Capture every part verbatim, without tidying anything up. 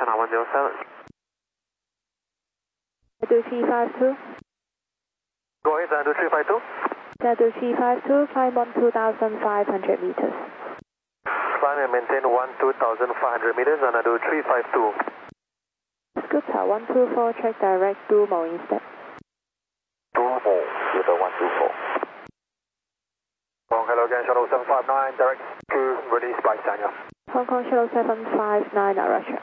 China one zero seven. Zadu three five two. Go ahead, Zadu three five two. Zadu three five two, climb on two thousand five hundred meters. Climb and maintain one two thousand five hundred meters, Zadu three five two. Scooter one two four, check direct, Dumo instead. Dumo, Scooter one two four. Hong Kong, hello again, shuttle seven five nine, direct to release by Daniel. Hong Kong, shuttle seven five nine, Russia.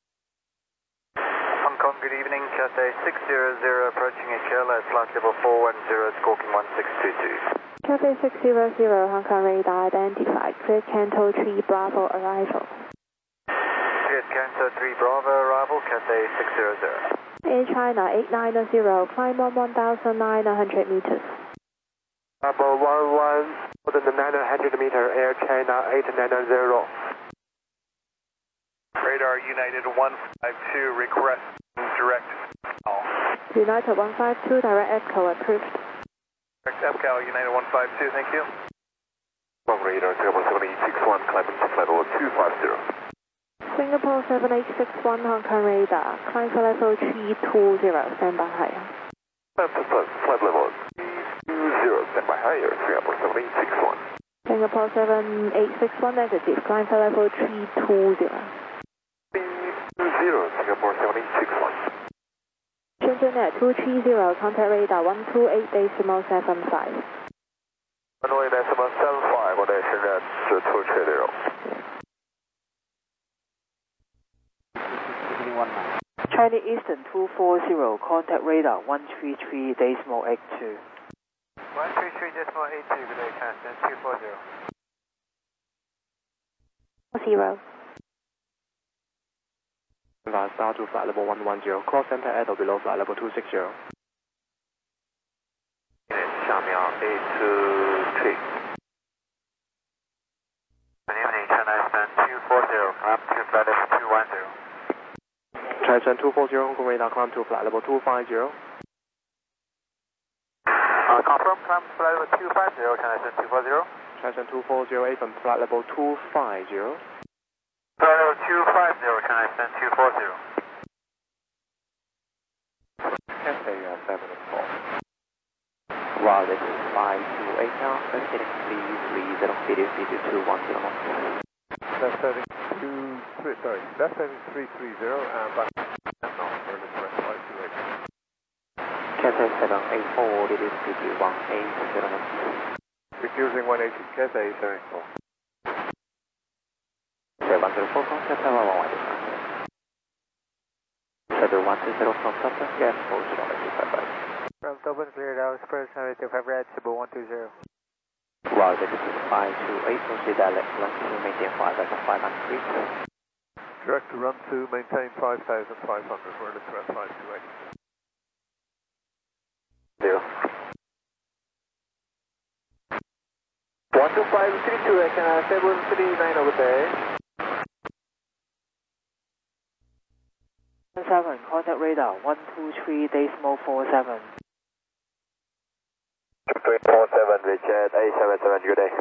Hong Kong, good evening, Cathay six zero zero, approaching H L at flight level four one zero, squawking one six two two. Cathay six zero zero, Hong Kong radar identified, clear Canto three Bravo arrival. Cleared Canto three Bravo arrival, Cathay six zero zero. Air China eight nine zero, climb on one thousand nine hundred meters. Number one one, more than nine hundred meter, Air China eight nine zero. Radar United one five two, request direct call. United one five two, direct echo approved. Direct F C A L, United one five two, thank you. Long radar Singapore seven eight six one, climbing to flight level two five zero. Singapore seven eight six one, Hong Kong radar, climb to level three two zero, stand by higher. Flight level three two zero, stand by higher, Singapore seven eight six one. Singapore seven eight six one, negative, climb to level three two zero. three two zero, Singapore seven eight six one. Shenzhen at two three zero, contact radar one two eight decimal seven five. one two eight decimal seven five, 我在深圳是two three zero. China Eastern two four zero, contact radar one three three decimal eight two. one three three decimal eight two, good day, China two four zero. Zero. Last star to flight level one one zero, cross center at or below flight level two six zero. 下秒eight two three. Good evening, China Eastern two four zero, climb to flight level two one zero. China two four zero, Hong Kong radar, climb to flight level two five zero. Uh, confirm, climb to flight level two five zero, China Eastern two four zero. China two four zero, eight flight level two five zero. Flight level two five zero, China Eastern two four zero. Cathay uh, seven four. Wow, this is five two eight now, heading three three zero, speed is two one zero. That's heading two three, sorry, that's heading three three zero, and back now for the correct five two eight. Cathay seven eight four, it is speed one eight zero. Refusing one eighty, Cathay seven four. one zero four, contact one one one. Seven one two zero from Southern, gas full short two five five. From Dublin, cleared out, Spurs seven two five, red, Cebu one two zero. Wow, this is five two eight, proceed direct, run to maintain five thousand five hundred feet. Direct to run to maintain five thousand five hundred, for the correct five two eight. Zero. one two five three two, seven three nine over there. seven, contact radar one two three decimal four seven. three four seven, Richard eight seven seven, good day.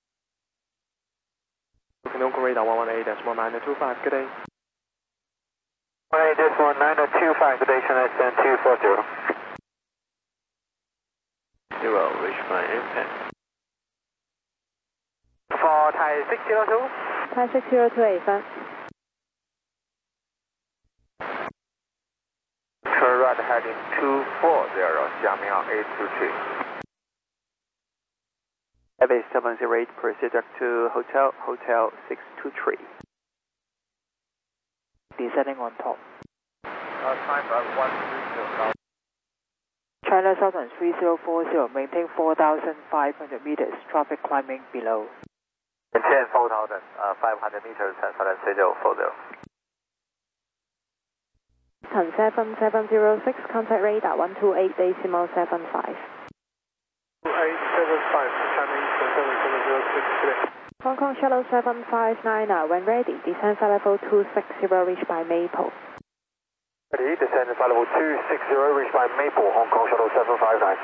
Hong Kong radar one one eight decimal nine two five, good day. one eight decimal nine two five, good day, China Eastern two four zero. Zero, reach my impact. For Thai six zero two. Thai six zero two, eight five. Turn right heading two four zero, Xiaomiao eight two three. F A seven zero eight, proceed direct to Hotel, Hotel six two three. Descending on top. Uh, time at one three zero. China Southern three zero four zero, maintain four thousand five hundred meters, traffic climbing below. Maintain four thousand five hundred meters, Southern three zero four zero. seven seven zero six, contact radar one two eight decimal seven five. two eight seven five, China Eastern seven seven zero six three. Hong Kong shuttle seven five nine, when ready, descend flight level two six zero, reach by Maple. Ready, descend flight level two six zero, reach by Maple, Hong Kong shuttle seven five nine.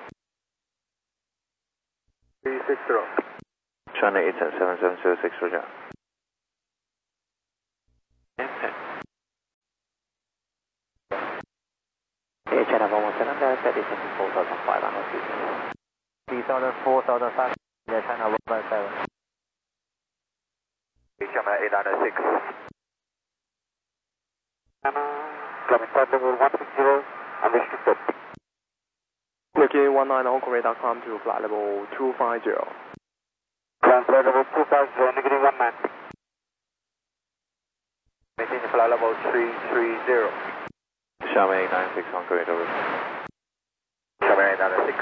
three six zero. China Eastern seven seven zero six, Roger. China one one seven, direct descending four thousand five hundred feet. three thousand, four thousand five hundred, China one one seven. China eight nine six. Climbing flight level one six zero, unrestricted. Looking one nine Hong Kong radar, climb to flight level two five zero. Climb flight level two five zero, negative one man. Maintain flight level three three zero. Xiamen eight nine six Hong Kong radar. China eight nine six.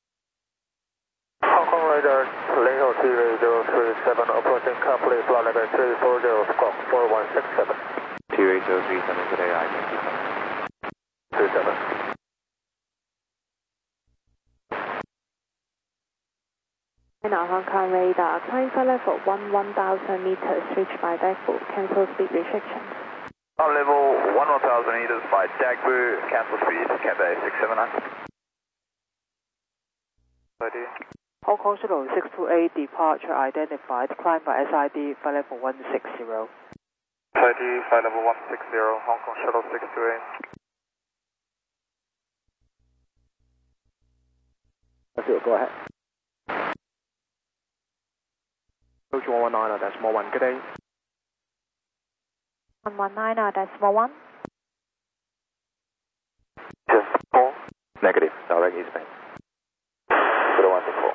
Hong Kong radar, Leo zero zero three seven, approaching complete flight level three four zero, squawk four one six seven. T eight zero three seven, today identified. two seven. China Hong Kong radar, climb flight level one one thousand meters, reached by Dagbu, cancel speed restrictions. On level one one thousand meters by Dagbu, cancel speed, Cathay six seven nine. Hong Kong Shuttle six two eight, departure identified, climb by S I D, flight level one six zero. S I D, flight level one six zero, Hong Kong Shuttle six two eight. Let's do it, go ahead. Approach one one nine, that's small one, good day. one one nine, decimal one. Just four. Negative, direct eastbound. zero one six four.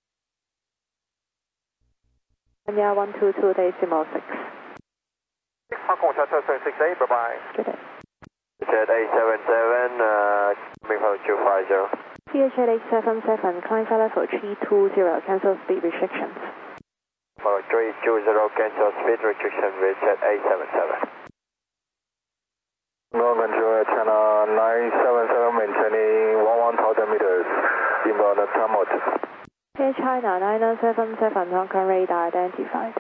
Kenya one two two, decimal six. Hong Kong Shuttle six eight, bye bye. Good day. Jet eight seven seven, uh, coming from two five zero. T H eight seven seven, climb flight level three two zero, cancel speed restrictions. For three two zero, cancel speed restriction with Jet eight seven seven. Northern Control, China nine seven seven, maintaining one thousand meters, inbound time out. Air China nine nine seven seven, Hong Kong radar identified.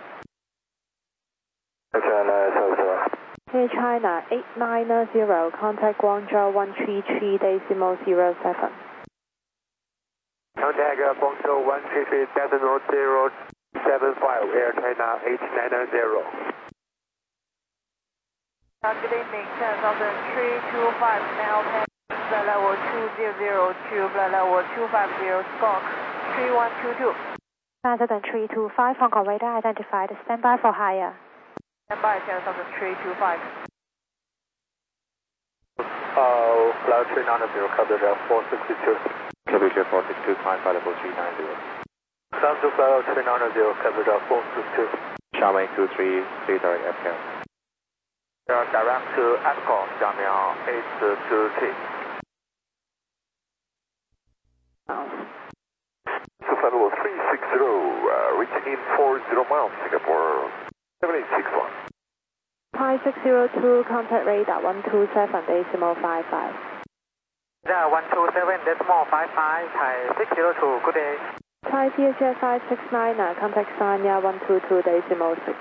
China seven seven. Air China eight nine zero, contact Guangzhou one three three, decimal zero seven. Contact Guangzhou one three three, decimal zero seven five, Air China eight nine zero. Good evening, ten thousand three two five, now flight level two zero zero to flight level two five zero, squawk three one two two. nine thousand three two five, Hong Kong radar identified, stand by for higher. Stand by, ten thousand three two five. Uh, flight three nine zero, capital four six two. Capital four six two, climb flight level three nine zero. Climb to flight three nine zero, capital four six two. Xiamen two three, three direct F K. Uh, direct to Ascot, Xiamen eight two three. To flight level three six zero, uh, reaching in four zero miles, Singapore seven eight six one. Pi six zero two, contact radar one two seven, decimal five five. Yeah, one two seven, decimal five five, Thai six zero two, good day. Thai T H F five six nine, contact Sanya one two two, decimal six.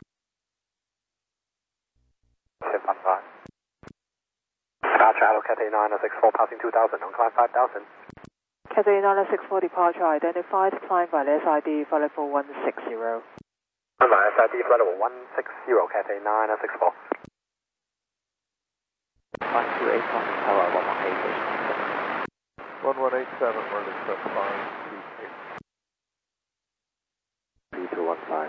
seven five. Departure, hello, Cathay nine six four, passing two thousand, on climb five thousand. Cathay nine six four, departure identified, climb by S I D, flight level one six zero. On my S I D, flight level one six zero, Cathay nine six four. one two eight, tower one one eight. one one eight seven, running step five two eight. three two one five.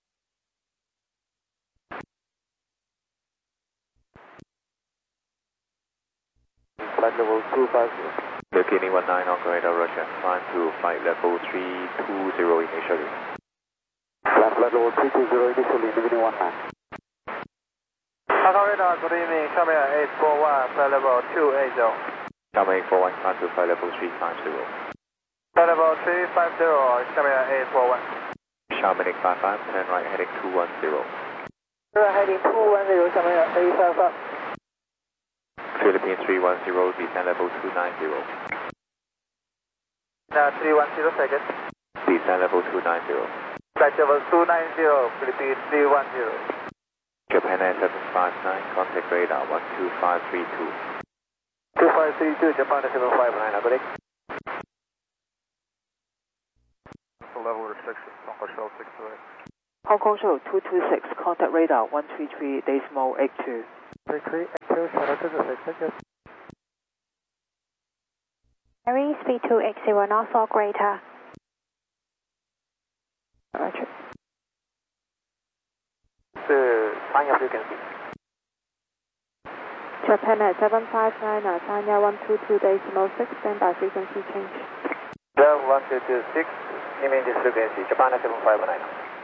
Flight level two five zero. Bikini one nine, Hong Kong radar, Russia. Climb to flight level three two zero initially. Flight level three two zero initially, beginning one nine. Hong Kong radar, good evening, Xiamen eight four one, flight level two eight zero. Xiamen eight four one, climb to flight level three five zero. Flight level three five zero, Xiamen eight four one. Xiamen eight five five, turn right heading two one zero. Turn heading two one zero, Xiamen eight five five. Philippines three one zero, descend level two nine zero. Now three one zero seconds. Descend level two nine zero. Flight level two nine zero, Philippines three one zero. Japan Air seven five nine, contact radar one two five three two. two five three two, Japan Air seven five nine, good day. Level restriction, Hong Kong Shuttle six two eight. Hong Kong Shuttle two two six, contact radar one three three, decimal eight two. three three eight two, Shuttle two two six, thank you. speed two eight zero knots or greater. Roger. 是Sanya frequency. Japan at seven five nine, Sanya one two two decimal six, standby frequency change. Japan one two two six, immediate frequency, Japan at seven five nine.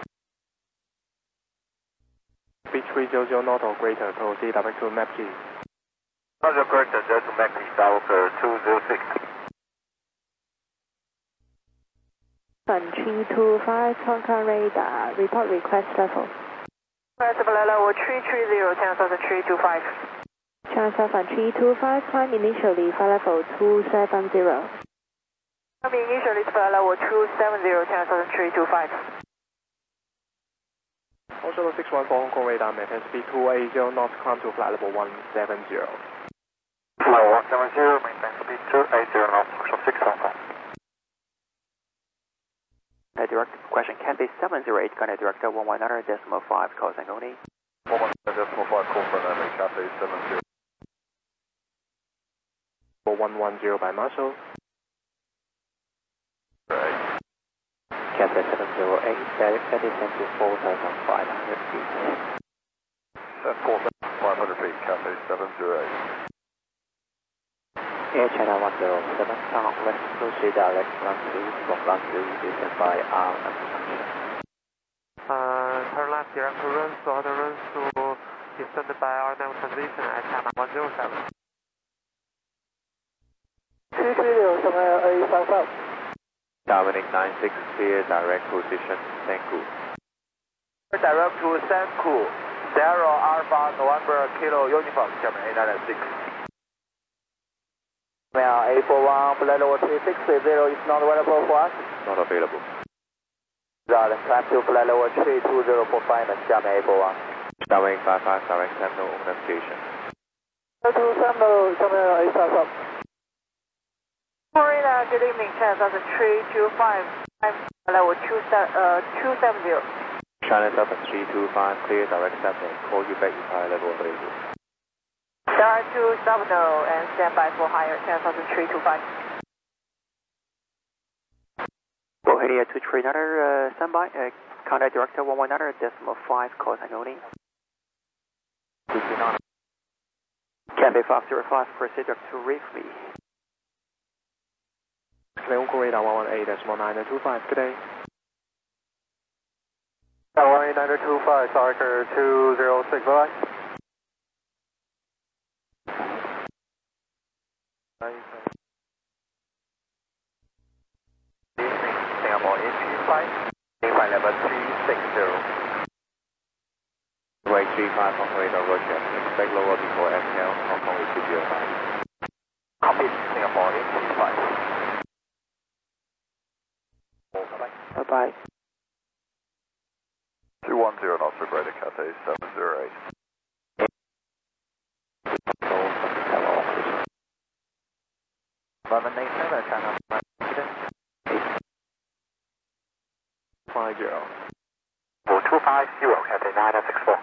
Speed three hundred knot or greater, proceed direct to map G. Roger, greater, direct to map G, Tower two zero six. three two five, Tonka radar, report request level. Request level three three zero, channel seven three two five. Channel seven three two five, climb initially, flight level two seven zero. Climb initially, flight level two seven zero, channel seven three two five. All Shuttle six one four, Hong Kong radar, maintain speed two eighty knots, climb to flight level one seven zero. Flight one seven zero, maintain speed two eighty knots, Shuttle six Hong Kong. Uh, direct question, Cathay seven zero eight, Gunner Director one one nine decimal five, call sign only. one one nine decimal five, call for landing, Cathay seven zero. one one zero by Marshall. Right. Cathay seven zero eight, direct descent to four thousand five hundred feet. That's four thousand five hundred feet, Cathay seven zero eight. Air China one zero seven, turn west, proceed direct runway from runway, descend by arm and junction. Uh, turn left, direct to run, so other runs to descend by R nine transition at China one zero seven. three three zero, somewhere A five five. Darwin nine six, clear direct position, thank you. Direct to Sanku, zero Alpha November Kilo Uniform, German eight nine six. Well, A four one, flight level three six zero is not available for us. Not available. Right, climb to flight level three two zero four five, Xiamen A four one. Darwin five five, direct terminal on navigation. To terminal, Xiamen A five five. Florida, good evening, channel seven three two five, climb level two seven zero. China seven three two five, clear direct seven, call you back if high level available. Star two seven zero and stand by for higher, channel seven three two five. Bohemia two three nine, uh, standby, uh, contact director one one nine decimal five, call sign only. Cathay five zero five, proceed direct to Reefly. Hong Kong radar one one eight decimal nine two five, good day. one eight nine two five, Target two zero six, bye. Singapore H G flight, flight level three six zero. Way three five, Hong Kong radar, Roger. Expect lower before F L, Hong Kong will keep you alive. Copy, Singapore H G flight. Bye bye. two one zero knots or greater, Cathay seven zero eight. eleven eight seven, China. Five zero. two five zero, Cathay nine six four.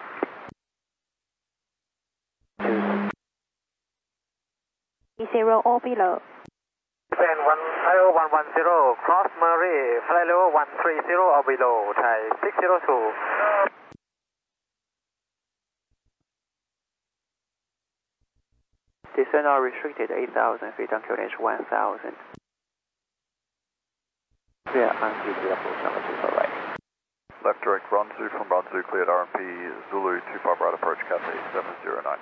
Zero or below. Japan one zero one one zero, cross Murray, flight level one three zero or below, Thai six zero two. Descent are restricted eight thousand feet on Q N H one thousand. Clear unseated approach on the super right. Left direct Runzu from Runzu, cleared R M P Zulu two five right approach, Cathay seven zero nine.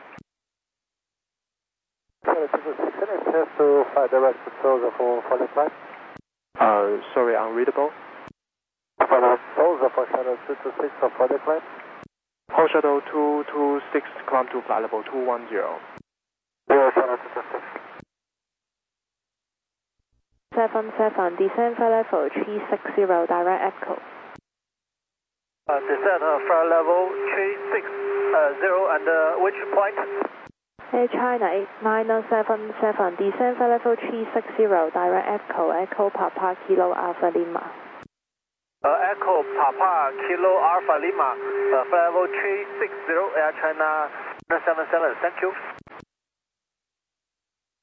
Test to flight direct proposal for flight climb. Uh, sorry, unreadable. Proposal for shuttle two two six for flight climb. Hong Shuttle two two six, climb to flight level two one zero. Zero shuttle two two six. seven seven, descend flight level three six zero, direct echo. Uh, descend uh, flight level three six zero and uh, which point? Air China eight nine seven seven, descend flight level three six zero, direct echo, echo Papa Kilo Alpha Lima. Uh, echo Papa Kilo Alpha Lima, uh, flight level three six zero. three six zero, Air China seven seven, thank you.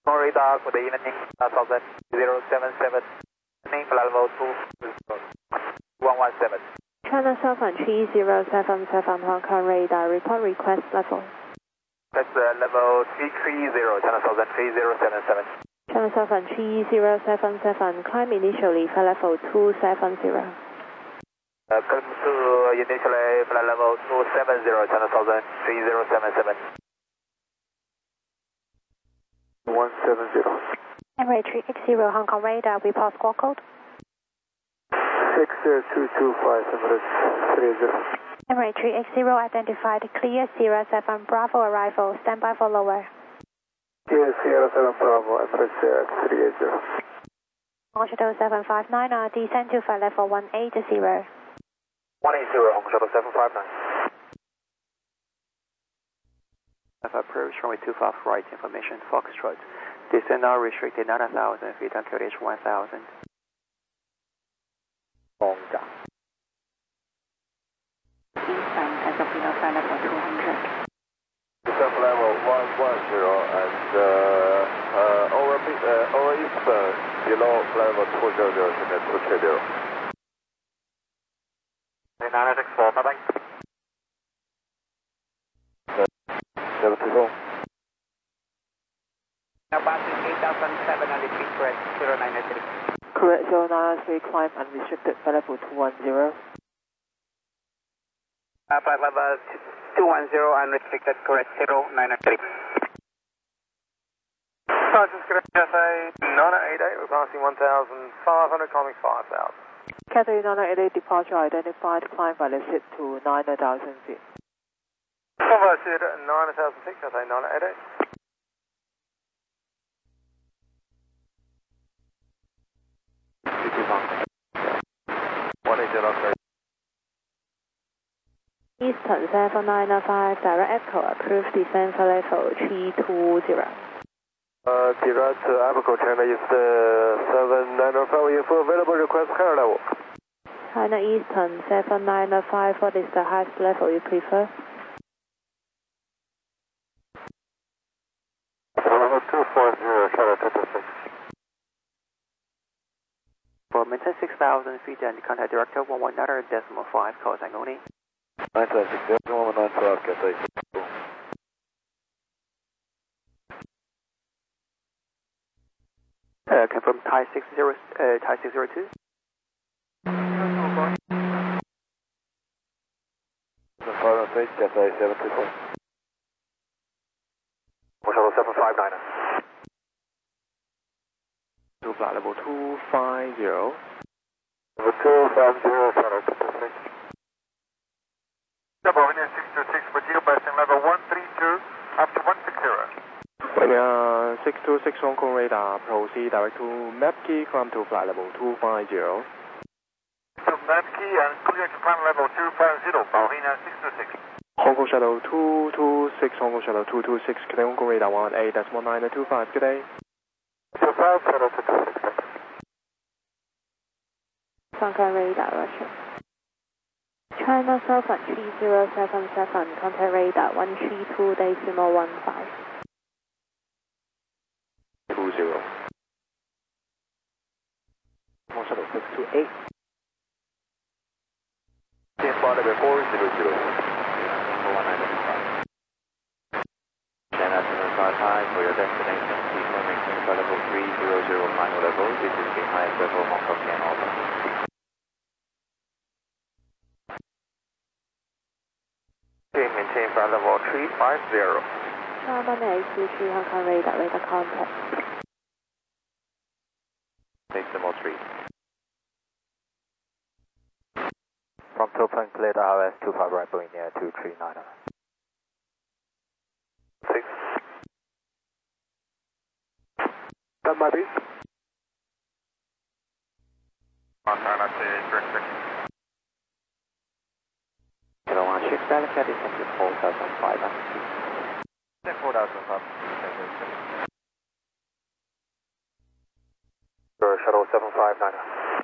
Radar, good evening, thousand zero seven seven, flight level two one one seven. China Southern three zero seven seven, Hong Kong radar, report request level. That's uh, level three three zero, China Southern three zero seven seven. China Southern three zero seven seven, climb initially flight level two seven zero. Uh, come to initially flight level two seven zero, China Southern three zero seven seven. one seven zero. Emirates three X zero, Hong Kong radar, report squawk code. six two two five, Emirates three zero. Emirates three X zero identified, clear Sierra seven Bravo arrival, standby for lower. Yes, Sierra seven Bravo, Emirates three eight zero. Hong Shuttle seven five nine, uh, descend to flight level one eight zero. one eight zero, Hong Shuttle seven five nine. Have approach runway two five right, information Foxtrot. Descend now restricted nine thousand feet and Q H one thousand. Long down. Eastbound as of below flight level two hundred. Descend level one one zero and uh, uh, over, uh, over eastbound below flight level two hundred, and then two three zero. nine six four, bye bye. seven two four. Now passing eight thousand seven hundred feet, correct, zero nine three. Correct, zero nine three, climb unrestricted, flight level two one zero. Uh, flight level two one zero, unrestricted, correct, zero nine three. Sergeant Cathay nine eight eight, we're passing one thousand five hundred, climbing five thousand. Cathay nine eight eight, departure identified, climb by the seat to nine thousand feet. Converted nine thousand feet, Cathay nine eight eight. one eight zero, okay. Eastern seven nine five, direct echo, approved descent for level three two zero. Uh, direct uh, Abaco China is the seven nine five, we have available request higher level. China Eastern seven nine five, what is the highest level you prefer? Level two four zero, China two six. For maintain six thousand feet and contact director one one nine decimal five, call Zangoni. nine seven six, one nine twelve, Cathay. Uh, confirm Thai six zero, uh, Thai six zero two. The final stage, Cathay seven two four. Shuttle seven five nine. To flight level two five zero. Level two five zero, Shuttle two six. Double Indian six two six, Brazil, passing level one three two, up to one six zero. Uh, six two six Hong Kong radar, proceed direct to Mapkey, climb to flight level two five zero. To Mapkey and clear to climb level two five zero, Bahina six two six. Hong Kong Shuttle two two six, Hong Kong Shuttle two two six, Cathay Hong Kong radar one eight decimal nine two five, good day. two five, Shuttle two two six. Hong Kong radar, Russia. China Southern three zero seven seven, contact radar one three two decimal one five. two zero. Hong Shuttle six two eight. Stand by level four zero zero. China seven five five for your destination, please maintain flight level three zero zero final level. This is the highest level Hong Kong can offer. Okay, maintain flight level three five zero. China eight two three, Hong Kong radar, radar contact. Decimal three. From Toplan, clear the R S two five right, Boeing near two three nine. Six. That might be. Montana to direct six. Hello, one six, Dallas, descend to four thousand five hundred feet. four thousand five hundred. Shuttle seven five nine.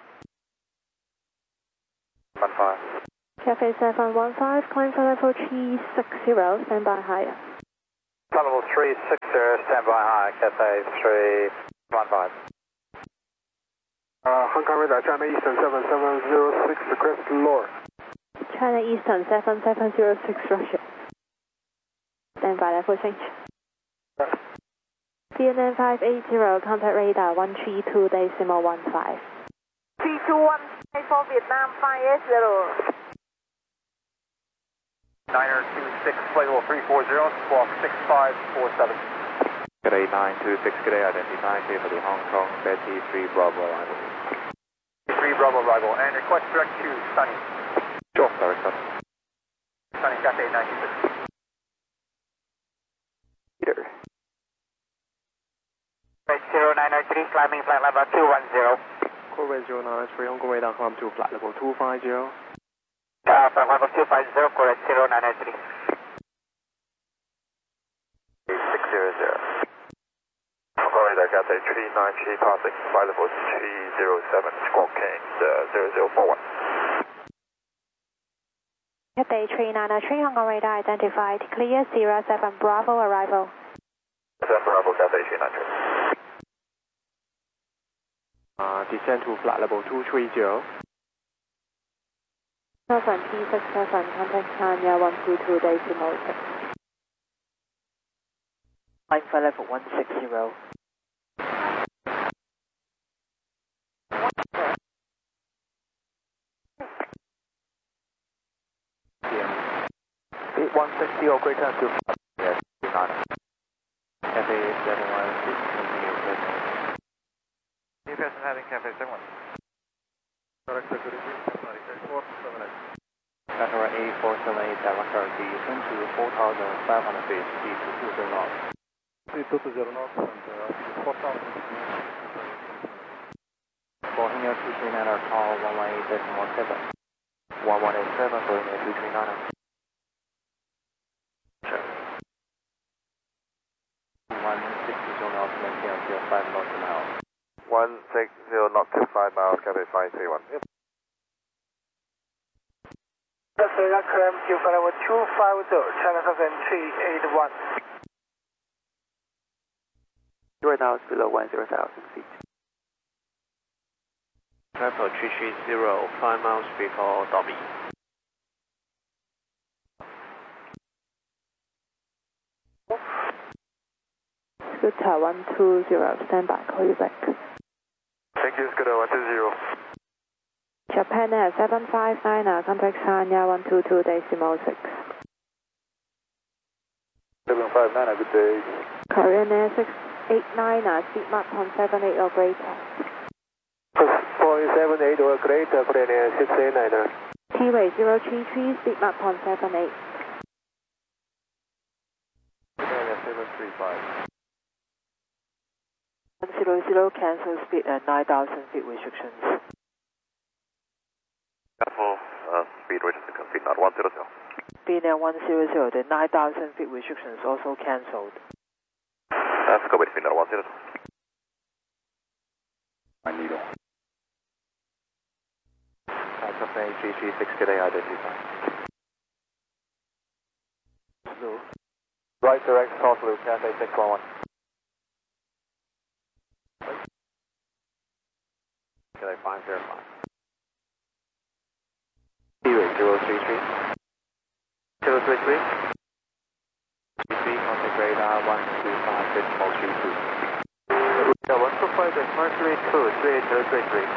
one five. Cathay seven one five, climb for level three six zero, stand by higher. Level three six zero, standby high, Cathay three one five. Uh, Hong Kong radar, China Eastern seven seven zero six, request lower. China Eastern seven seven zero six, Russia. Stand by level change. C N N five eight zero, contact radar one three two decimal one five. three two one five for Vietnam five eight zero. Niner two six, flight level three four zero, squawk six five four seven. G'day nine two six, g'day identify, clear for the Hong Kong Betty three Bravo arrival. three Bravo arrival, and request direct to Sunny. Sure, direct Sunny. Sunny, Cathay nine two six. Peter. zero nine nine three, climbing flight level two one zero. Corvette zero nine three, Hong Kong radar climb to flight level two five zero. Uh, flight level two five zero, correct zero nine nine three. six zero zero. Hong Kong radar, Cathay three nine three, passing flight level three zero seven, squawk Kings uh, zero zero four one. Cathay three nine three, Hong Kong radar identified, clear Sierra seven Bravo arrival. seven Bravo, Cathay three nine three. Uh, descend to flight level two three zero. Southern T six seven, contact China one two two decimal six. Line flight level one six zero. one six zero, great time to flight. Yes, three nine. Cathay seven one six, continue present. New person having Cathay seven one. Correct security, eight four seven eight. Qatar eight four seven eight, direct currency, into four thousand five hundred feet, speed to two zero knots. Speed two zero knots and uh, four thousand. Boeing Air two three nine, call one one eight decimal seven. one one eight seven, Boeing Air two three nine. one six zero knots, maintain until five knots an hour. one six zero knots to five miles, Cathay five three one. Yep. Cathay climb to flight level two five zero, China Southern three eight one. Right now it's below one zero thousand feet. Travel three three zero, five miles before Dobby. Scooter one two zero, stand by, call you back. Thank you, Scooter one two zero. Japan Air seven five nine, contact China one two two decimal six. seven five nine, good day. Korean Air six eight nine, speed mark one seven eight or greater. point seven eight or greater, Korean Air six eight nine. T-way zero three three, speed mark one seven eight. Korean Air seven three five. one zero zero, cancel speed at nine thousand feet restrictions. Careful, uh, speed register complete, not one zero zero. Being at one zero zero, the nine thousand feet restrictions also cancelled. That's go with speed, not one zero zero. I need one. Cathay three three six, today identified. Blue. Right direct, south blue, Cathay six one one. Cathay five zero five. T-way zero three three. zero three three. three three, contact radar one two five decimal three two. Yeah, one two five one three two, three zero three three.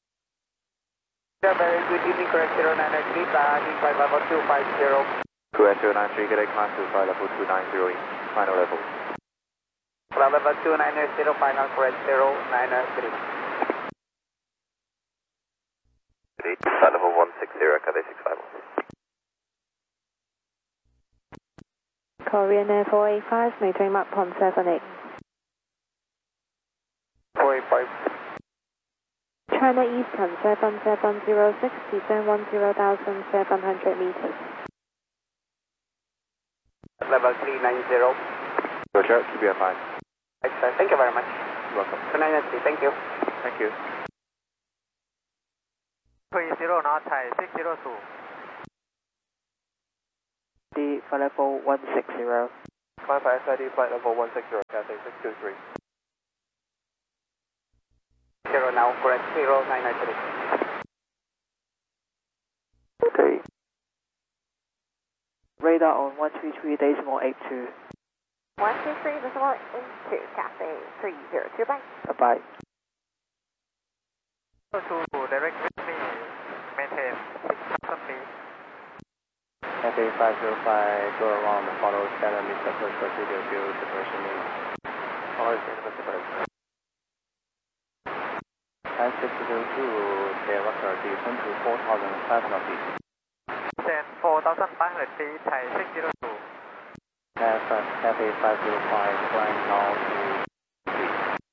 Very good evening, correct zero nine nine three, landing flight level two five zero. Correct zero nine three, g'day climb to flight level two nine zero, final level. Flight level two nine zero, final correct zero nine nine three. Flight level one six zero, Cathay six five one. Korean Air four eight five, maintain mark one seven eight. four eight five. China Eastern seven seven zero six, descend one zero thousand seven hundred meters. Level three nine zero. Roger, keep your mind. Excellent, thank you very much. You're welcome. two nine three, thank you. Thank you. three zero knots, six zero two. The flight level one six zero. Climb for S I D flight level one six zero, Cathay six two three. Zero now, correct, zero nine nine three. Okay. Radar on one three three decimal eight two. one two three decimal eight two, Cathay three zero two, bye. Bye-bye. To direct with me, maintain six thousand feet. Cathay five zero five, go around, follow standard missed approach procedure, build separation in. Follow standard separation. And six zero two, director descend to four thousand five hundred feet. Descend four thousand five hundred feet, Thai six zero two. Cathay five zero five, climb now to three.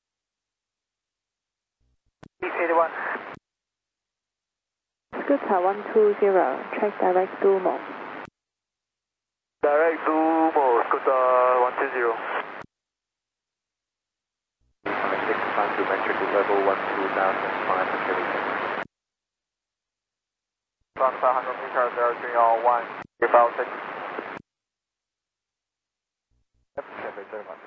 East eighty-one. Scooter one two zero, check direct Dumo. Direct Dumo, Scooter one two zero. six climb to metric level one two thousand five hundred. From five hundred meters, zero three zero one, about six. Cathay very much.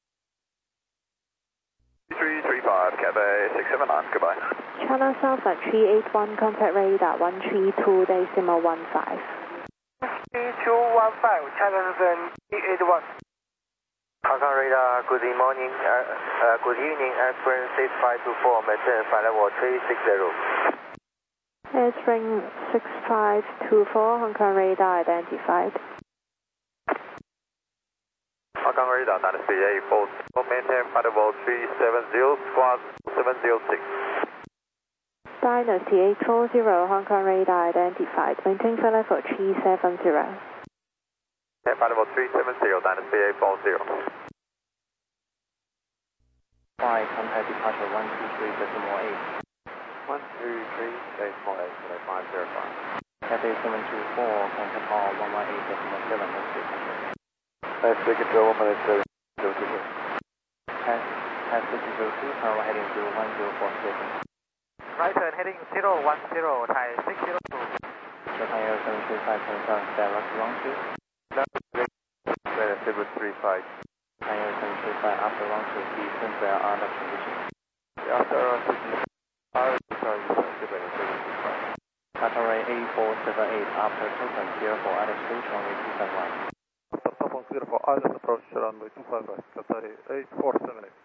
three three five, Cathay six seven nine, goodbye. China Southern three eight one, contact radar one three two decimal one five. three two one five, China Southern three eight one. Hong Kong radar, good morning, uh, uh, good evening, airplane six five two four, maintain flight level three six zero. Airstream six five two four, Hong Kong radar identified. Hong Kong radar nine three eight four, maintain flight level three seven zero, squad seven zero six. Dynasty eight four zero, Hong Kong radar identified. Maintain flight level three seven zero. Maintain flight level three seven zero, Dynasty eight four zero. Flight contact departure one two three decimal eight. one two three, decimal eight, five zero five. Cathay seven two four, contact call one one eight decimal seven oh six hundred. Let's take control one minute seven zero two zero. Pass six zero two, power heading to one zero four seven. Right turn heading zero one zero, Thai six zero two. Japan Air seven three five point seven, direct long two. seven three five. Japan Air seven three five, after long two, descend where under condition. After our city, our return is seven three five. Qatar eight four seven eight, after token zero for other stage, runway two five one. After top on zero for island approach, runway two five one, Cathay eight four seven eight.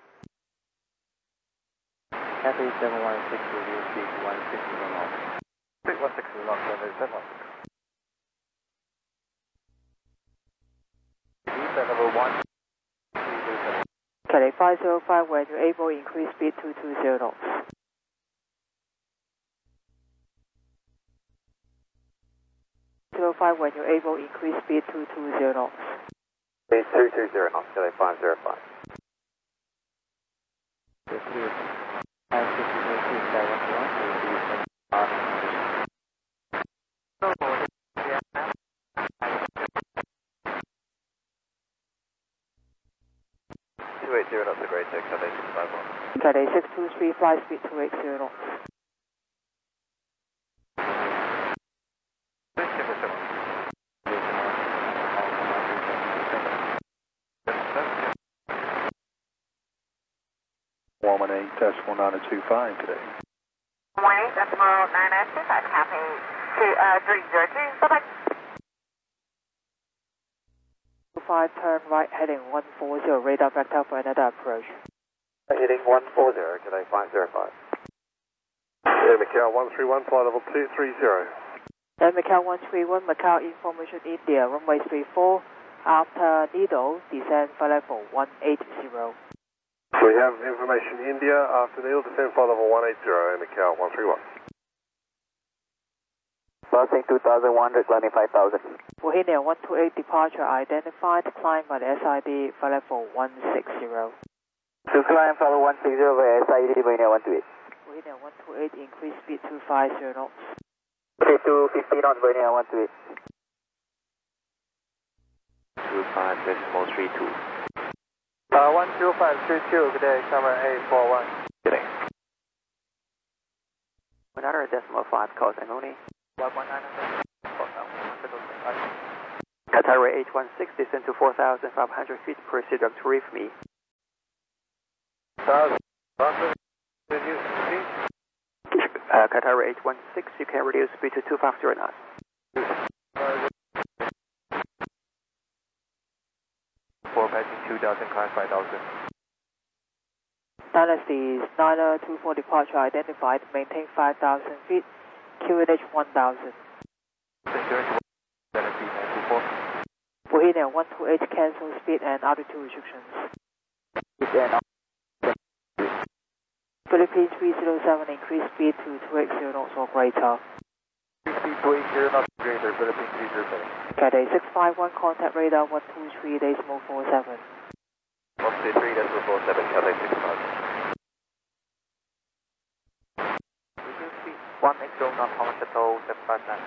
Cathay seven one six, review speed one six zero knots. Speed one six zero knots, runway seven one six. Descend level one. Cathay five zero five, when you're able, increase speed two two zero knots. zero five, when you're able, increase speed two two zero knots. Speed two two zero knots, Cathay five zero five. Five six zero two, direct long two, descend under condition. two eight zero knots, a great take, Cathay six five one. Cathay six two three, fly speed two eight zero knots. one eight decimal nine two five today. one eight decimal nine two five, Cathay three zero two, bye-bye. five, turn right, heading one four zero, radar back up for another approach. Heading one four zero, Cathay five zero five. Air Macau one three one, flight level two three zero. Air Macau one three one, Macau Information India, runway three four, after Needle, descend flight level one eight zero. We have information India, after Neil, descend flight level one eight zero, Air Macau one three one. Crossing two thousand one hundred, landing five thousand. Bohemia one two eight, departure identified, climb by the S I D, flight level one six zero. To climb flight level one six zero via S I D, Bohemia one two eight. Bohemia one two eight, increase speed two five zero knots. Okay, two fifty knots, Bohemia one two eight. two five decimal three two. Uh, one two five three two, good day, camera eight four one. Good day. Another decimal five, call only. one one nine. Qatar eight one six, descend to four thousand five hundred feet, proceed up to reef me. one thousand, Uh, Qatar eight one six, you can reduce speed to two five zero knots. For passing two thousand, climb five thousand. Dynasty niner two four departure identified, maintain five thousand feet, Q N H one thousand. Dynasty nine two four. Bohemian one two eight, cancel speed and altitude restrictions. Philippines three zero seven, increase speed to two eighty knots or greater. Speed two eighty knots greater, Philippines three zero seven. Cathay six five one, contact radar one two three, decimal four seven. one two three, decimal four seven, Cathay six five. one X zero not Thomas Shuttle seven five nine.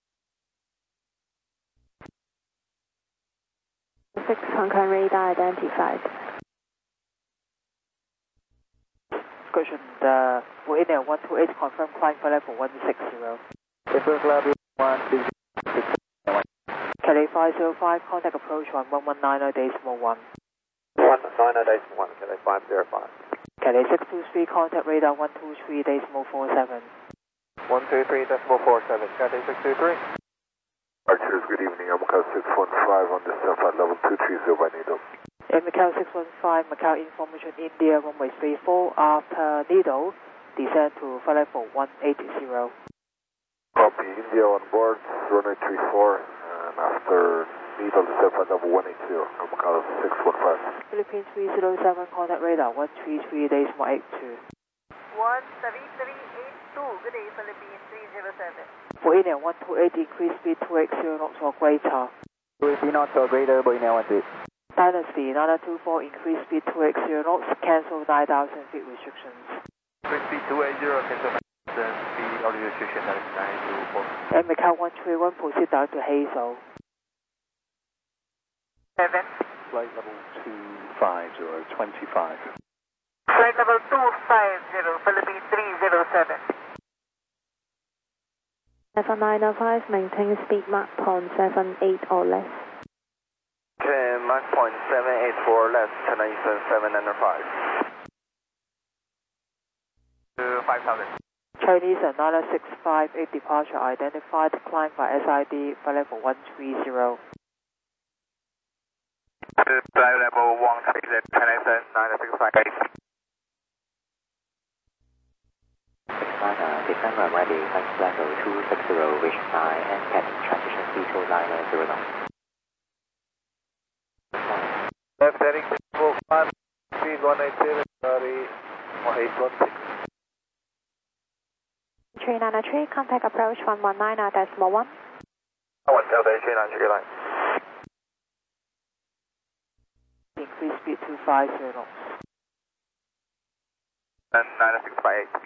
six Hong Kong radar identified. Description, the Bohemian one two eight, confirm climb for level one six zero. Cathay five zero five, contact approach on one one nine zero decimal one. one nine zero decimal one, Cathay five zero five. Cathay six two three, contact radar one two three, decimal four seven. one two three, decimal four seven, Cathay six two three. Archers, good evening. I'm Macau six one five on the south at level two three zero by Needle. In Macau six one five, Macau information India, runway three four, after Needle, descend to flight level one eighty. Copy, India on board, runway three four, and after Needle, descend flight level one eighty. I'm Macau six one five. Philippines three zero seven, contact radar one three three, decimal eight two. one three three eight two, good day, Philippines three zero seven. Bohemian one two eight, increase speed two eighty knots or greater. two eighty knots or greater, Bohemian one two eight. Dynasty niner two four, increase speed two eighty knots, cancel nine thousand feet restrictions. Increase speed two eighty, cancel nine thousand feet, altitude restriction nine two four. And Macau one three one, proceed down to Hazel. seven. Flight level two five zero, twenty-five. Flight level two five zero, Philippines three zero seven. seven nine zero five, maintain speed Mach point seven eight or less. Okay, Mach point seven eight four less, Chennai seven nine five. To five thousand. Chinese and niner six five eight departure identified, climb by S I D, flight level one three zero. Flight level one three zero, Chennai nine six five eight. China, descend runway flight level two six zero, reach nine, and get transition speed to nine zero knots. Left heading four five, speed one eight zero, sorry, one eight one six. three nine three, contact approach one one nine decimal one. one Delta three nine three line. Increase speed to five zero knots. And nine six five eight.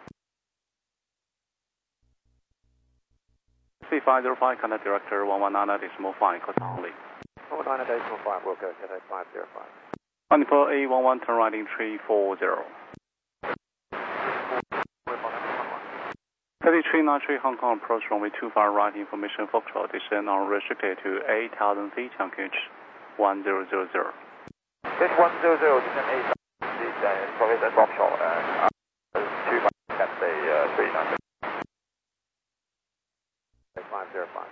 three five zero five, contact director one one nine decimal five, code only. one nine decimal five, will go, Cathay five zero five. Manifold A one one, turn right in three four zero. Cathay three nine three, Hong Kong approach runway two five right, information Foxtrot, descend unrestricted to eight thousand feet, on Q H one zero zero zero. This one zero zero, descend eight thousand feet, and probably at Foxtrot, and uh, two miles, Cathay uh, three nine three. five zero five.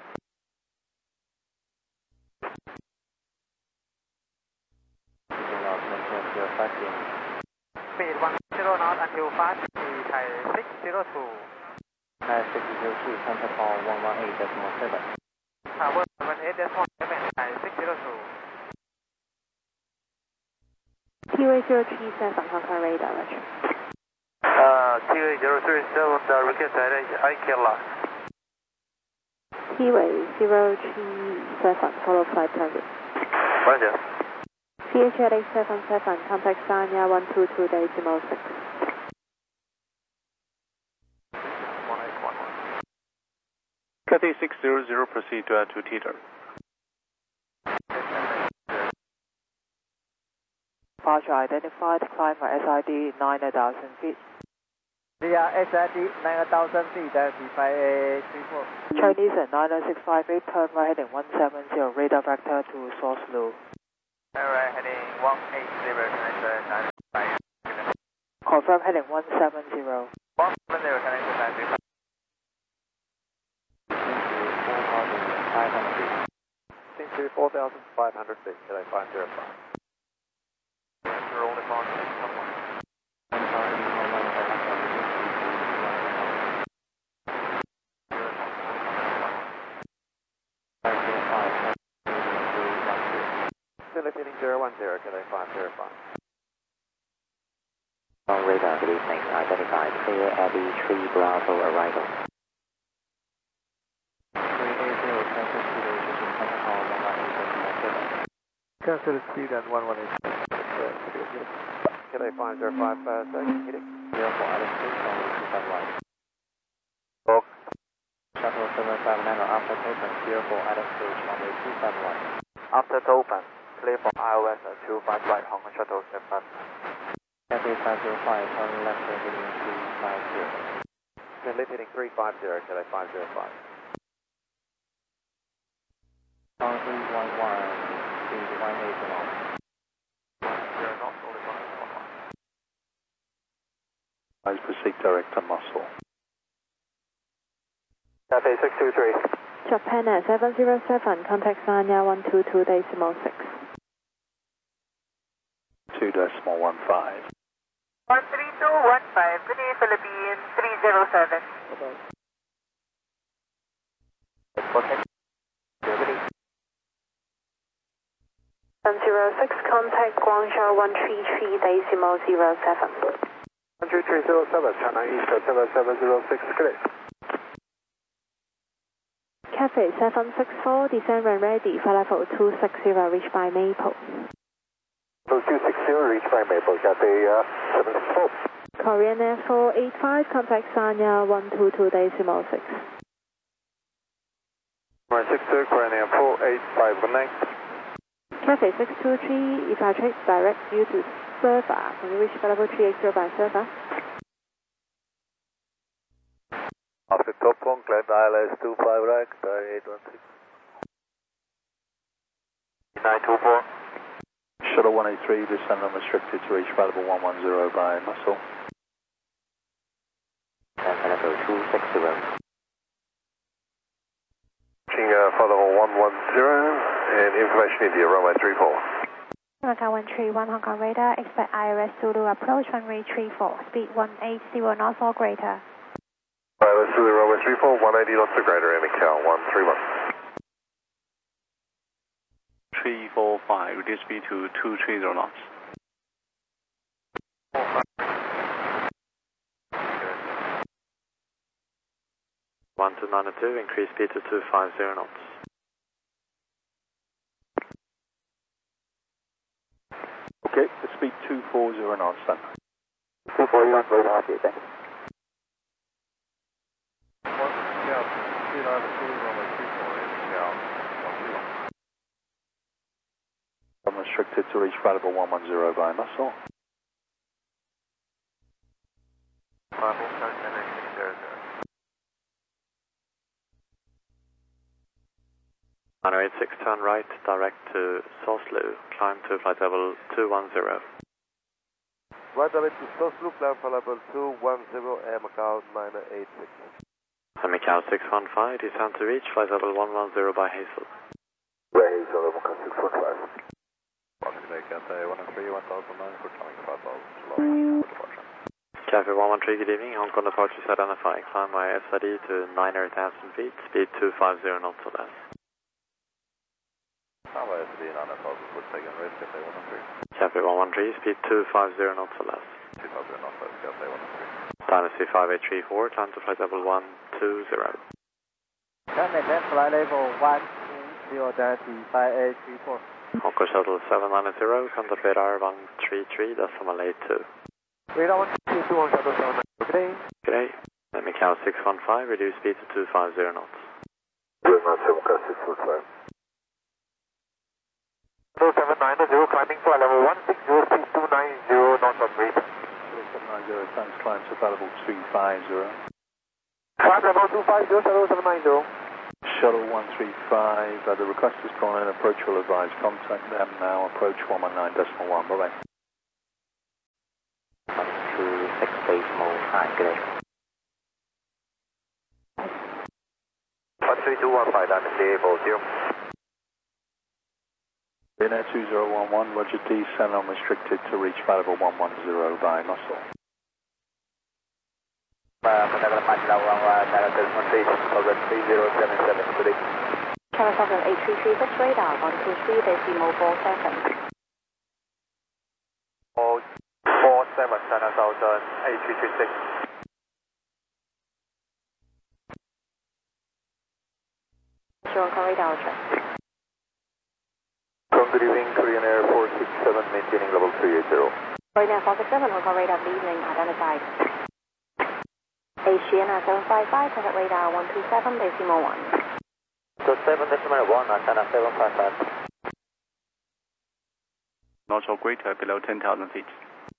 Speed one zero knot until fast, Thai six zero two. Thai six zero two, contact call one one eight decimal seven. Tower one eight decimal seven, Thai six zero two. T A zero three seven, Hong Kong radar, Roger. Uh, T A zero three seven, the request I can lock. T A zero three seven, follow flight target. Roger. C H L eight seven seven, contact Sanya one two two decimal six. one eight one one. Cathay six zero zero, proceed to add to teeter. Departure identified, climb by S I D nine thousand feet. Via S I D nine thousand feet, Delta five A three four. Chinese at nine nine six five eight, turn right heading one seven zero, radar vector to source low. Alright, heading one eight zero, connector nine five. Confirm heading one seven zero. one seven zero, connector nine three five. Into four thousand five hundred feet, K A five zero five. We're only following someone. Philippine zero one zero, K A five zero five. On radar, good evening. Identified clear Abby three Bravo arrival. Cancel speed at one one eight. K A five zero five, uh, second heating. zero four Alex two, runway two five one. Book. Shuttle seven five nine after open, zero four Alex two, runway two five one. After open, clear for I O S at two five right, Hong Kong Shuttle seven five. K A five zero five, turn left heading three five zero. Left heading three five zero, K A five zero five. On three one one, speed one eight knots. Zero knots, only one one one. Eyes proceed direct to muscle. Cafe six two three. Japan at seven zero seven, contact Sanya one two two decimal six. two decimal one five. one three two one five, good day Philippines three zero seven. Okay. one zero six, contact Guangzhou one three three decimal zero seven. one three three zero seven, China East seven seven zero six, clear. Cafe seven six four, descend when ready, flight level two six zero, reach by Maple. two six zero, reach by Maple, Cafe uh, seven six four. Korean Air four eight five, contact Sanya one two two decimal six. one six two, Korean Air four eight five, good night. Cafe six two three, if I check direct you to server, can you reach flight level three eight zero by server? After top one, climb I L S two five right, eight one six. nine two four. Shuttle one eight three, descend unrestricted to reach flight level one one zero by muscle. And level two six zero. Reaching uh, flight level one one zero, and information India, runway three four. Macau one three one Hong Kong radar, expect I R S Zulu approach runway three four, speed one eight zero knots or greater. I R S Zulu runway three four, one eighty knots or greater, and Macau one three one. three four five, reduce speed to two three zero knots. one two nine two, increase speed to two five zero knots. Okay, the speed two four zero knots then. two four zero knots, very happy, thank you. Unrestricted to reach flight level one one zero by muscle. nine oh eight six, turn right, direct to Soslu, climb to flight level two one zero. Right direct to Soslu, climb flight level two one zero, Air Macau nine eight six. And Macau six one five, descend to reach flight level one one zero by Hazel. Where Hazel, Macau six one five. Roger, Cathay one three one thousand nine for coming five thousand, departure. Cathay one one three, good evening, Hong Kong departure is identified, climb by S I D to nine hundred thousand feet, speed two five zero knots or less. Climb by S I D nine hundred thousand foot, taking risk, Cathay one three. Cathay one one three, speed two five zero knots or less. two five zero knots, Cathay one three. Dynasty five eight three four, climb to flight level one two zero. Can maintain flight level one two zero, Delta five eight three four. Hong Kong Shuttle seven nine zero, contact radar one three three decimal eight two. Radar one two two, Hong Shuttle seven nine zero, good day. Good day. Let me count six one five, reduce speed to two five zero knots. Good night, seven car six one five. seven nine zero, climbing flight level one six zero, speed two nine zero knots on radar. nine zero, thanks, climb to flight level two five zero. Climb level two five zero, shuttle seven nine zero. Shuttle one three five, uh, the request is gone in, approach will advise, contact them now, approach one one nine decimal one, bye bye. one two six decimal five, good day. one three two one five, dynasty eight four zero. Air two zero one one, Roger, descend unrestricted to reach flight level one one zero by muscle. Channel Southern eight three three six radar, one two three decimal four seven. Oh, four seven, Channel Southern eight three three six. Hong Kong radar, check. Good evening, Korean Air four six seven, maintaining level three eight zero. Korean Air four six seven, Hong Kong radar, good evening, identified. Asiana seven five five, contact radar one two seven decimal one. So seven decimal one, Channel seven five five. Not or greater below ten thousand feet.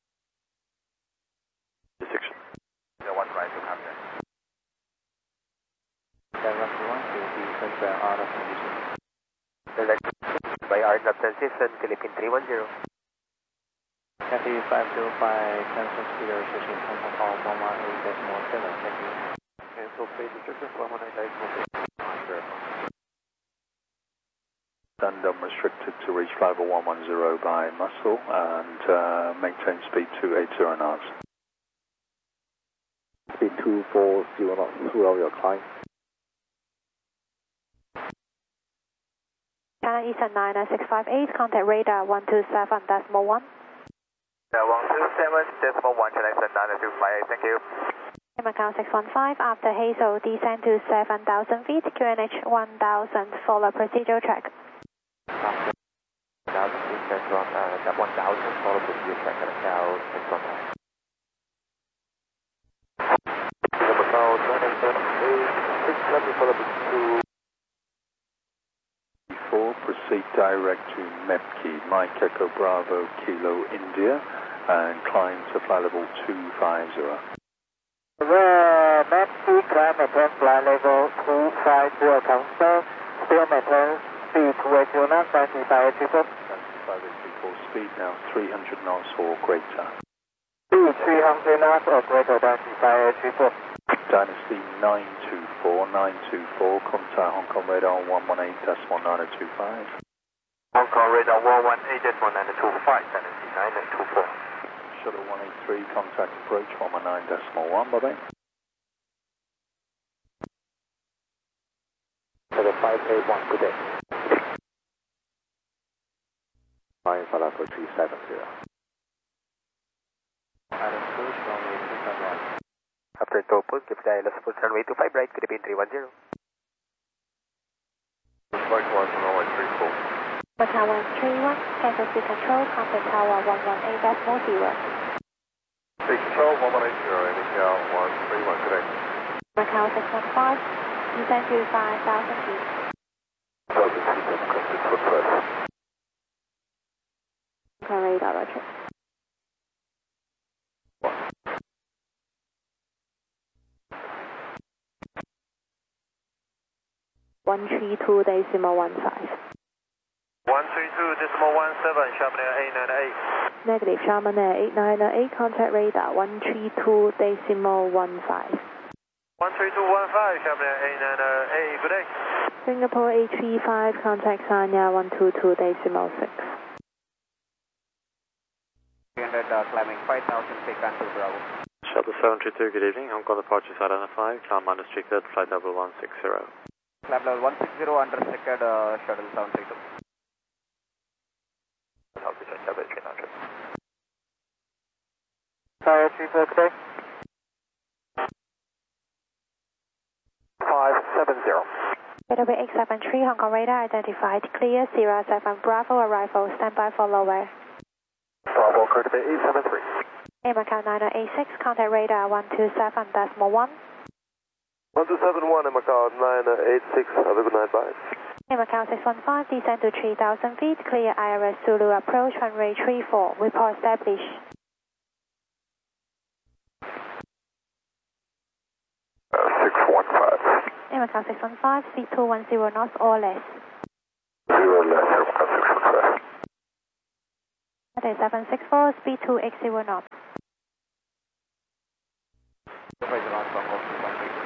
Section. The one right to captain. seven one to be control out of condition. Select by our captain system, Philippine three one zero. Cathay five zero five, cancel speed restriction, contact call one one eight decimal seven, thank you. Cancel speed restriction, one one eight decimal seven. And unrestricted to reach flight level one one zero by muscle and uh, maintain speed two eight zero knots. Speed two four zero knots throughout your climb. Channel Eastern nine nine six five eight, contact radar one two seven decimal one. Yeah, one two seven decimal one, Channel Eastern nine nine two five eight, thank you. Macau six one five, after Hazel, descend to seven thousand feet, Q N H one thousand, follow procedural track. one thousand feet, that's wrong, uh, one thousand, follow procedure track, Macau six one five. Macau nine nine seven eight six, let me follow two. Four, proceed direct to Mepki, Mike Echo Bravo Kilo India, and climb to flight level two five zero. The Mepki climb maintain flight level two five zero, confirm, still maintain speed two eight zero knots, ninety-five eight four. ninety-five eight four, speed now three hundred knots or greater. Speed three hundred knots or greater, ninety-five eight four. Dynasty nine two four, nine two four, contact Hong Kong radar one one eight decimal nine two five. Hong Kong radar one one eight decimal nine two five, Dynasty nine nine two four. Shuttle one eight three, contact approach one one nine decimal one, bye bye. Shuttle five eight one, good day. Flying for level three seven zero. Adam Cruz, runway two five right. After Topol, give the I L S full runway two five right, Philippine three one zero. Flight one, runway three four. Macau one three one, cancel speed control, contact tower one one eight decimal zero. Speed control one one eight zero, Macau one three one, good day. Macau six one five, descend to five thousand feet. Welcome to the requested footpress. Hong Kong radar, roger. one three two decimal one five. one three two decimal one seven, Sharman Air eight nine eight. Negative, Sharman Air eight nine eight, contact radar one three two decimal one five. one three two one five, Sharman Air eight nine eight, good day. Singapore eight three five, contact Sanya one two two decimal six. three hundred, uh, climbing five thousand feet, cancel Bravo. Shuttle seven three two, good evening. Hong Kong departure is identified. Climb unrestricted, flight level one six zero. Climb level one six zero, unrestricted, uh, shuttle seven three two. Tower three four, good day. five seven zero. Getaway eight seven three, Hong Kong radar identified, clear, Sierra seven Bravo, arrival, standby for lower. Bravo, Curtis eight seven three. Air Macau nine nine eight six, contact radar one two seven decimal one. one two seven one, Macau nine eight six, have a good night, bye. Air Macau six one five, descend to three thousand feet, clear I R S Zulu approach, runway three four, report established. Hey Macau six one five, speed two one zero knots or less. Zero less, Macau six one five. Cathay seven six four, speed two eight zero knots. Runway the last one, one two one three.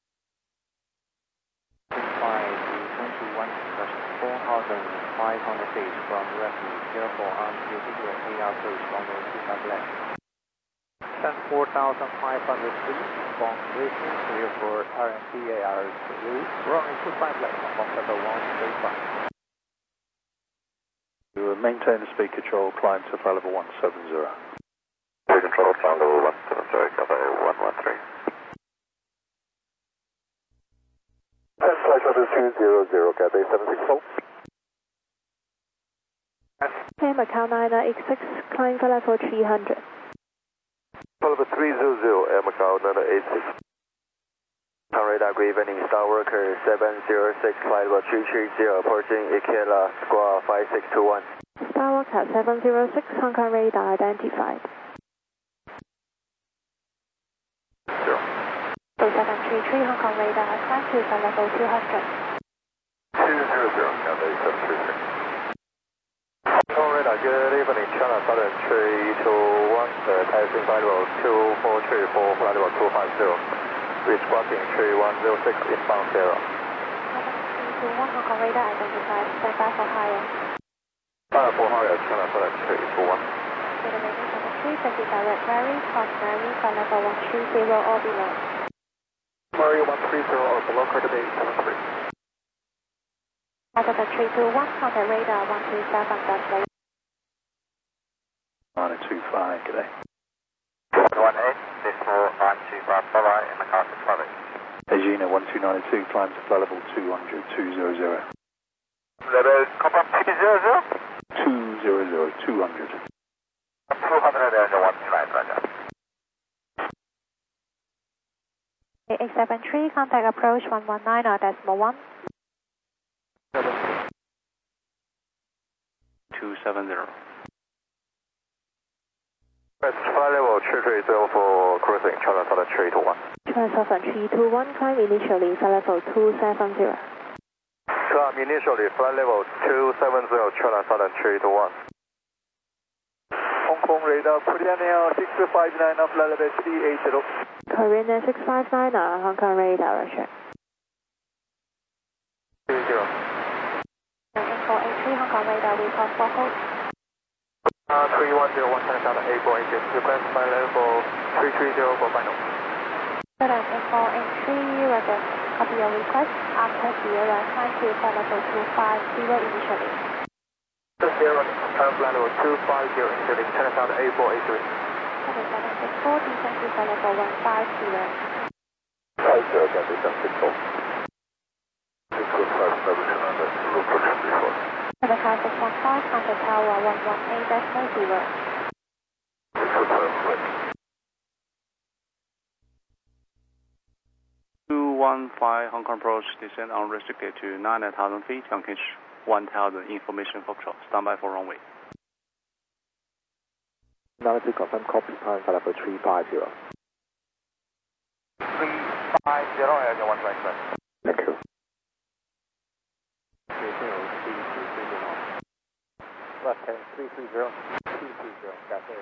Five to twenty one, four thousand five hundred feet from refuge, zero four arm, zero eight out approach, runway two five left. Descend four thousand five hundred feet from refuge, zero four R M P A R route, runway two five left, one seven one three five. You will maintain the speed control, climb to flight level one seven zero. Speed control, climb level one seven zero, Cathay one one three. And flight level two zero zero, Cathay seven six four. Hey Macau niner eight six, climb for level three hundred. Flight level three zero zero, Air Macau niner eight six. On radar, good evening, Star Worker seven zero six, flight level three three zero, approaching Ikela, squawk five six two one. Star Worker seven zero six, Hong Kong radar identified. Zero. So seven three three, Hong Kong radar has climbed to flight level two hundred. two zero zero, Cathay seven three three. Hong Kong radar, good evening, China Southern three two one, uh, passing flight level two four three four, flight level two five zero. Reach parking three one zero six, inbound zero. three two one, Hong Kong radar identified, stand by for higher. Uh, for higher, China Southern three two one. To the remaining seven three, proceed direct Mary, cross Mary, flight level one three zero or below. Murray one three zero or below, clear to base seven three. Altimeter three two one, contact radar one two seven, that's late. nine two five, good day. one eight, decimal nine two five, bye bye, in the car six five eight. Agena one two nine two, climb to flight level two hundred, two hundred. Level, confirm two zero zero? two hundred, two hundred. two hundred and one nine, roger. eight seven three, contact approach one one nine or decimal one. two seven zero. Press flight level three three zero for cruising, China Southern three two one. China Southern three two one, climb initially flight level two seven zero. Climb initially, flight level two seven zero, China Southern three two one. Hong Kong radar, Korean Air six five nine, flight level three eight zero. Korean Air six five nine, Hong Kong radar, roger. three zero. four eight three, Hong Kong radar, we cross four hold. Uh, three one zero one, China Southern eight four eight zero, request flight level three three zero for final. Southern eight four eight three, roger. Copy your request. After Sierra, climb to flight level two five zero initially. Sierra, uh, flight level two five zero, initially, China Southern eight four eight three. Cathay seven six four, descend to flight level one five zero. five zero, Cathay seven six four. six four five seven, China Southern approach before. Cathay five six one five, contact tower one one eight decimal zero. six four five, right. two one five Hong Kong approach, descend unrestricted to nine thousand feet, Youngkish one thousand, information Foxtrot, standby for runway. Now to confirm copy time for level three five zero. three five zero, and one right side. Thank you. Left hand three three zero, two three zero, Cathay.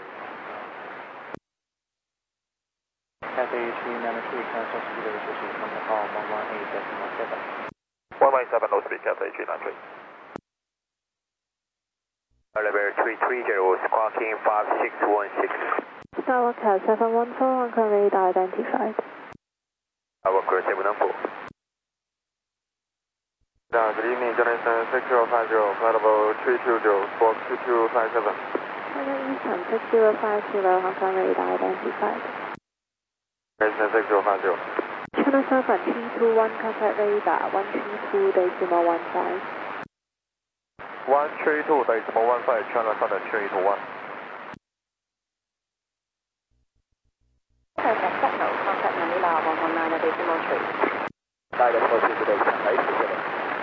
Cathay three nine three, cancel speed restriction from the call one one eight decimal seven. one one seven, low speed, Cathay three nine three. Level three three zero, squawking five six one six. Star Worker seven one four, Hong Kong radar identified. Star Worker seven one four. Yeah, good evening, Jonathan six zero five zero, flight level three two zero, squawk two two five seven. China Eastern six zero five zero, Hong Kong radar identified. Jonathan six zero five zero. China Southern three two one, contact radar one three two decimal one five. one three two decimal one five, China Southern three two one. Perfect, signal, contact Manila one one nine decimal three. Guide us closely to base, eight seven.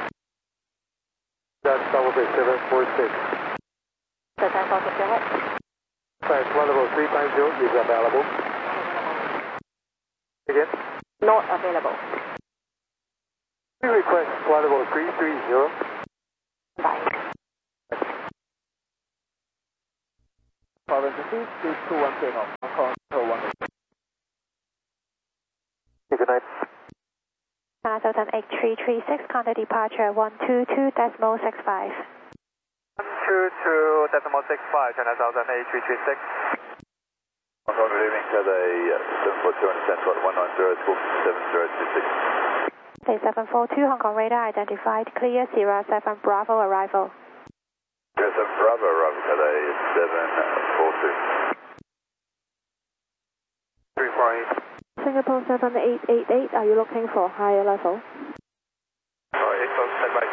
That's double base seven four six. So ten four six ahead. Flight level three five zero is available. Again? Not available. Request flight level three three zero. Bye. Province two two two one three Hong Kong Control one. Good night. Southern eight three three six, contact departure one two two decimal six five. one two two decimal six five, China Southern eight three three six. Hong Kong, good evening, Cathay seven four two and Central one nine zero two seven zero two six. Say seven four two, Hong Kong radar identified, clear zero seven Bravo arrival. zero seven Bravo arrival, Cathay seven four two. three four eight. Singapore seven eight eight eight, are you looking for higher level? Oh, eight close, stand by.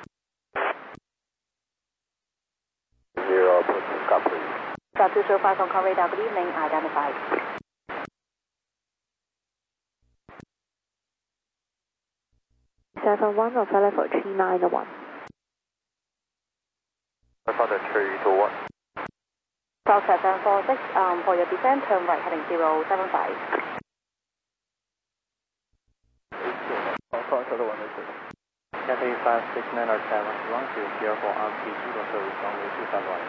Zero, put stop please. Stop two zero five, Hong Kong radar, good evening, identified. seven one of level three nine one. I found a three two one. South seven four six, um, for your descent, turn right heading zero seven five. Hong Kong Control one. Cathay five six nine or seven, one two zero for R P zero service runway two five one.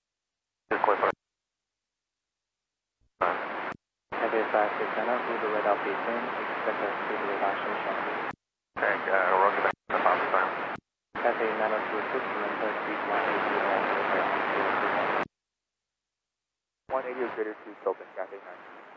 Cathay five six nine, through the radar beacon, expect a speed reduction shortly. Okay, uh, roger back to the fast time. Cathay nine two six, maintain speed one eighty zero zero. one eighty is greater to open, Cathay nine.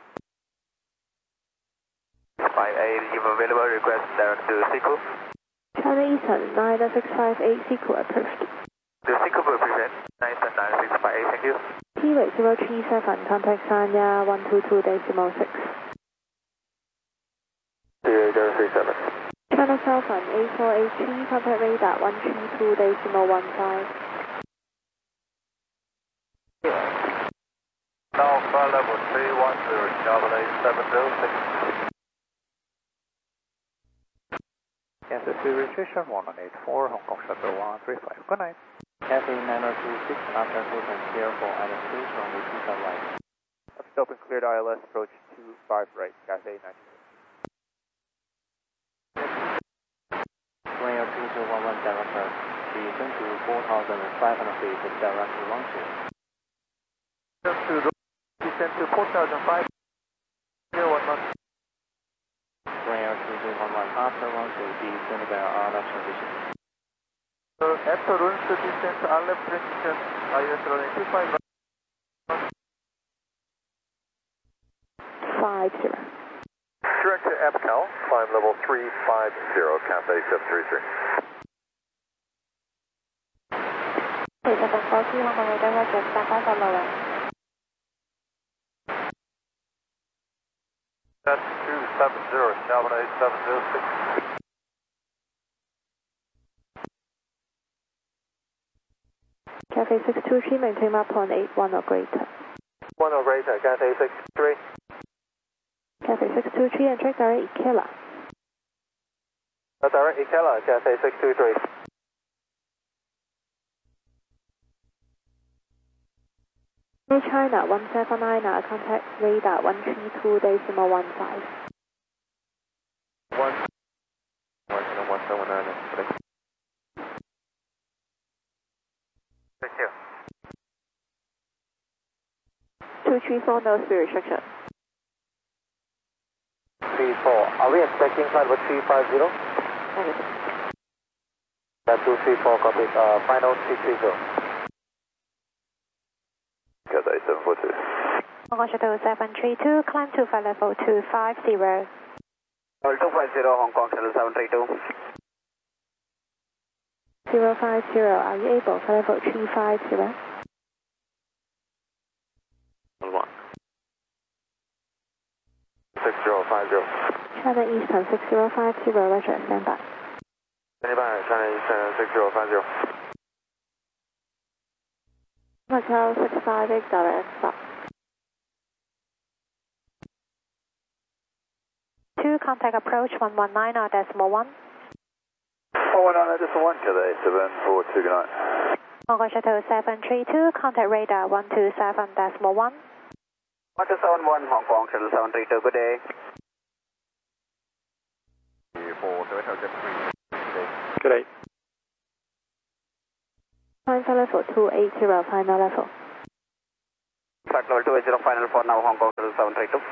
five eight, if available, request direct to Sequel. China Eastern nine six five eight, Sequel approved. The Sequel will present nine seven nine six five eight, thank you. T-Rate zero three seven, contact Sanya one two two decimal six. zero zero three seven. China Southern eight four eight three, contact radar one three two decimal one five. Now flight level three one zero, Chevrolet seven zero six. Kansas City registration one one eight four, Hong Kong Shuttle one three five. Good night. Cathay nine two six, after Hilton zero for identification runway two five right. Left open, cleared I L S, approach two five right, Cathay nine. Rail two zero one one director, descend to four thousand five hundred feet, direct to launching. Descend to four thousand five hundred one one. Rail two zero one one, after launching, descend by our left transition. So after runs to descent to our left transition, I S running two five right. five zero. Direct to Abcal, climb level three five zero, Cathay seven three three. seven four two, Hong Kong radar, roger, stand by for lower. That's two seven zero, Chevrolet seven zero six. Cathay six two three, maintain map point eight one or greater. one or greater, Cathay six three. Cathay six two three, and check direct Ikela. Uh, direct Ikela, Cathay six two three. Hey China one seven nine, contact radar one three two decimal one five. One. One one seven nine. Thank you. Two three four, no speed restriction. Three four. Are we expecting flight number three five zero? Negative. That two three four, copy. Uh, final three three zero. Cathay seven four two. Hong Kong Shuttle seven three two, climb to flight level two five zero. Level two five zero, Hong Kong Shuttle seven three two. zero five zero, are you able for level three five zero? one. six zero five zero. China Eastern six zero five zero, roger, stand by. Stand by, China Eastern six zero five zero. Macau six five eight, direct stop. Two, contact approach one one nine or decimal one. four one nine, decimal one, Cathay seven four two, good night. Hong Kong Shuttle seven three two, contact radar one two seven decimal one. one two seven one, Hong Kong Shuttle seven three two, good day. four, Delta Jet three. Good day. Final level two eight zero, final level. Flight level two eight zero, final for now, Hong Kong seven three two.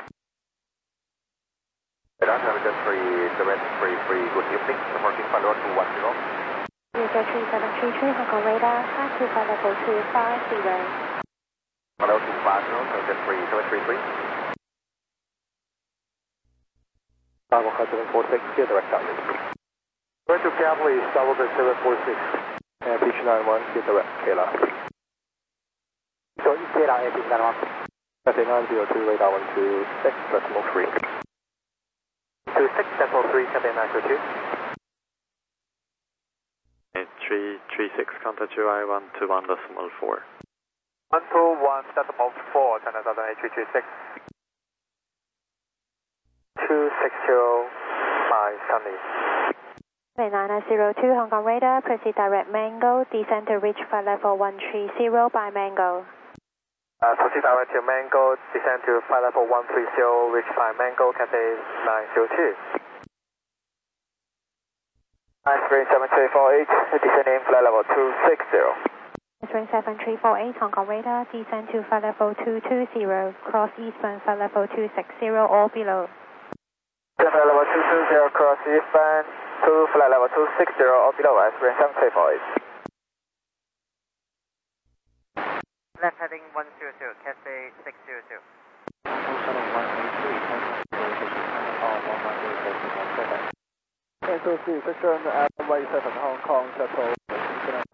American three, direct three three, good evening. Reporting flight level two one zero. User three seven three three, Hong Kong radar, pass to flight level two five zero. Flight level two five zero, American three seven three three. Bravo seven four six, clear direct downwind. Going to Cavalier, Starboard seven four six. And Beach nine one, clear direct, Kayla. So Kayla, A Beach nine one. Cathay nine zero two, radar one two six, decimal three. two six, decimal three, Cathay nine zero two. three three six, contact U I one two one decimal four. one two one decimal four, China Southern H three two six. two six zero five, Sunny. nine nine zero two, Hong Kong radar, proceed direct Mango, descend to reach flight level one three zero by Mango. Uh, proceed direct to Mango, descend to flight level one three zero, reach by Mango, Cathay nine zero two. nine three seven three four eight, descending flight level two six zero. nine seven three four eight, Hong Kong radar, descend to flight level two two zero, cross eastbound flight level two six zero or below. Flight level two two zero, cross eastbound to flight level two six zero or below, nine seven three four eight. Left heading one zero zero, Cathay six zero zero. Cancel C, section at runway seven, Hong Kong, settle.